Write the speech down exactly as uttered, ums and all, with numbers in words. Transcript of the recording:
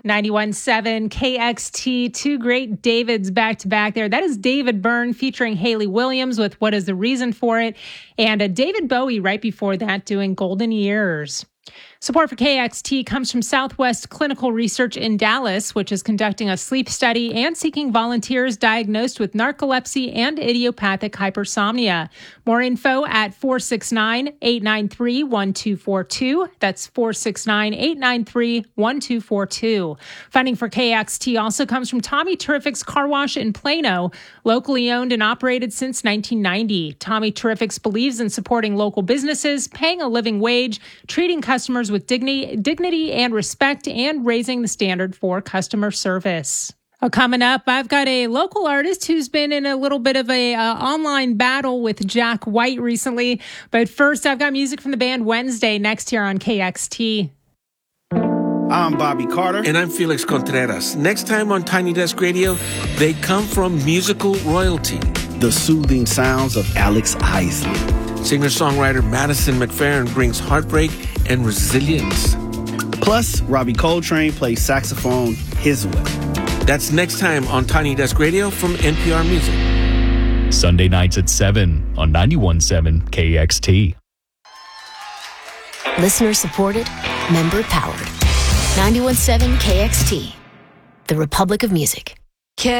ninety-one point seven K X T, two great Davids back to back there. That is David Byrne featuring Hayley Williams with What Is the Reason for It, and a David Bowie right before that doing Golden Years. Support for K X T comes from Southwest Clinical Research in Dallas, which is conducting a sleep study and seeking volunteers diagnosed with narcolepsy and idiopathic hypersomnia. More info at four six nine, eight nine three, one two four two. That's four six nine, eight nine three, one two four two. Funding for K X T also comes from Tommy Terrific's Car Wash in Plano, locally owned and operated since nineteen ninety. Tommy Terrific's believes in supporting local businesses, paying a living wage, treating customers with dignity, dignity and respect, and raising the standard for customer service. Oh, coming up, I've got a local artist who's been in a little bit of a uh, online battle with Jack White recently. But first, I've got music from the band Wednesday next here on K X T. I'm Bobby Carter. And I'm Felix Contreras. Next time on Tiny Desk Radio, they come from musical royalty. The soothing sounds of Alex Isley. Singer-songwriter Madison McFerrin brings heartbreak and resilience. Plus, Robbie Coltrane plays saxophone his way. That's next time on Tiny Desk Radio from N P R Music. Sunday nights at seven on ninety-one point seven K X T. Listener supported, member powered. ninety-one point seven K X T, the Republic of Music.